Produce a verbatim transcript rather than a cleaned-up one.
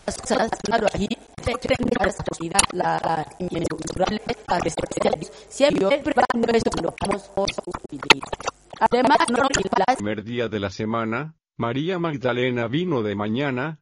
cosas, claro, ahí la sociedad, la cultural, la especiales, siempre nuestro lo vamos por su vida. Además, no El primer día de la semana, María Magdalena vino de mañana,